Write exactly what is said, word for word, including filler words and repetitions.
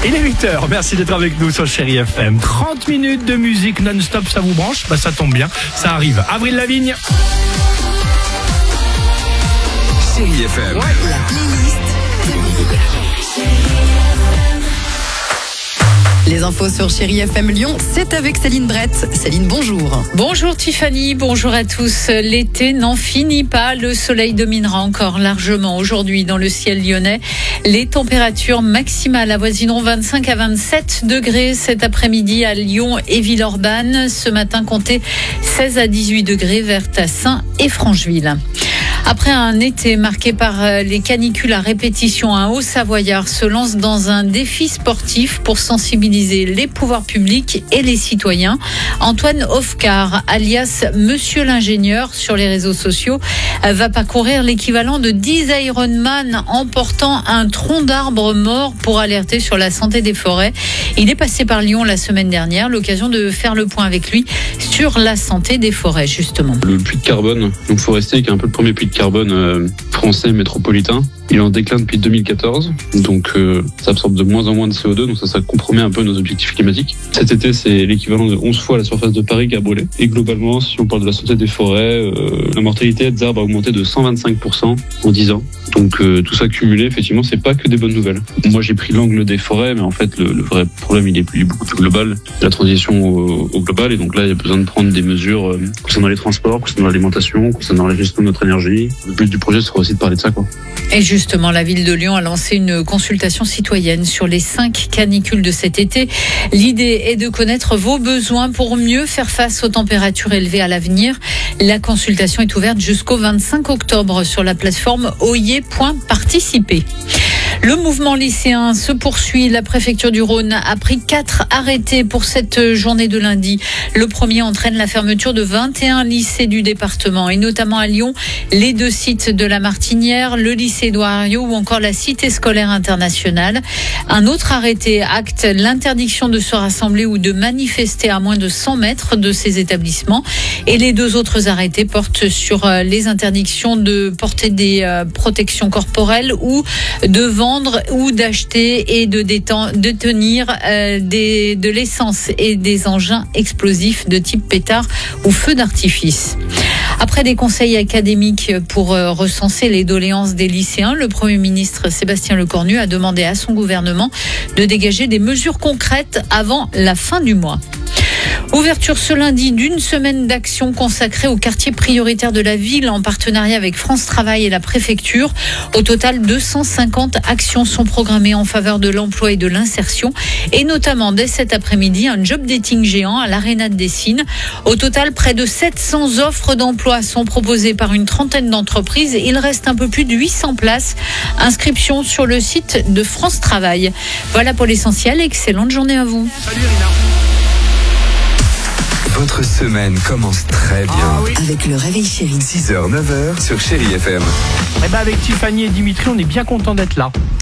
Il est huit heures, merci d'être avec nous sur Chérie F M. trente minutes de musique non-stop, ça vous branche? Bah ça tombe bien, ça arrive. Avril Lavigne. Chérie F M. Ouais. La playlist de Les infos sur Chérie F M Lyon, c'est avec Céline Brett. Céline, bonjour. Bonjour Tiffany, bonjour à tous. L'été n'en finit pas. Le soleil dominera encore largement aujourd'hui dans le ciel lyonnais. Les températures maximales avoisineront vingt-cinq à vingt-sept degrés cet après-midi à Lyon et Villeurbanne. Ce matin, comptez seize à dix-huit degrés vers Tassin et Francheville. Après un été marqué par les canicules à répétition, un Haut-Savoyard se lance dans un défi sportif pour sensibiliser les pouvoirs publics et les citoyens. Antoine Hofcar, alias Monsieur l'ingénieur sur les réseaux sociaux, va parcourir l'équivalent de dix Ironman en portant un tronc d'arbre mort pour alerter sur la santé des forêts. Il est passé par Lyon la semaine dernière, l'occasion de faire le point avec lui sur la santé des forêts, justement. Le puits de carbone, donc forestier, qui est un peu le premier puits de carbone euh, français métropolitain, il est en déclin depuis deux mille quatorze, donc euh, ça absorbe de moins en moins de C O deux, donc ça, ça compromet un peu nos objectifs climatiques. Cet été, c'est l'équivalent de onze fois la surface de Paris qui a brûlé. Et globalement, si on parle de la santé des forêts, euh, la mortalité des arbres a augmenté de cent vingt-cinq pour cent en dix ans. Donc euh, tout ça cumulé, effectivement, c'est pas que des bonnes nouvelles. Moi, j'ai pris l'angle des forêts, mais en fait, le, le vrai problème, il est, il est beaucoup plus global. La transition au, au global, et donc là, il y a besoin de prendre des mesures euh, concernant les transports, concernant l'alimentation, concernant la gestion de notre énergie. Le but du projet sera aussi de parler de ça, quoi. Et justement, la ville de Lyon a lancé une consultation citoyenne sur les cinq canicules de cet été. L'idée est de connaître vos besoins pour mieux faire face aux températures élevées à l'avenir. La consultation est ouverte jusqu'au vingt-cinq octobre sur la plateforme oyer point participer. Le mouvement lycéen se poursuit. La préfecture du Rhône a pris quatre arrêtés pour cette journée de lundi. Le premier entraîne la fermeture de vingt et un lycées du département, et notamment à Lyon, les deux sites de la Martinière, le lycée Édouard Herriot ou encore la cité scolaire internationale. Un autre arrêté acte l'interdiction de se rassembler ou de manifester à moins de cent mètres de ces établissements. Et les deux autres arrêtés portent sur les interdictions de porter des protections corporelles ou de vendre ou d'acheter et de détenir euh, des, de l'essence et des engins explosifs de type pétard ou feu d'artifice. Après des conseils académiques pour euh, recenser les doléances des lycéens, le Premier ministre Sébastien Lecornu a demandé à son gouvernement de dégager des mesures concrètes avant la fin du mois. Ouverture ce lundi d'une semaine d'action consacrée aux quartiers prioritaires de la ville en partenariat avec France Travail et la préfecture. Au total, deux cent cinquante actions sont programmées en faveur de l'emploi et de l'insertion, et notamment dès cet après-midi, un job dating géant à l'Arena de Dessines. Au total, près de sept cents offres d'emploi sont proposées par une trentaine d'entreprises. Il reste un peu plus de huit cents places. Inscription sur le site de France Travail. Voilà pour l'essentiel. Excellente journée à vous. Salut Rina. Votre semaine commence très bien. Ah oui. Avec le réveil chéri. six heures, neuf heures sur Chérie F M. Eh ben avec Tiffany et Dimitri, on est bien content d'être là.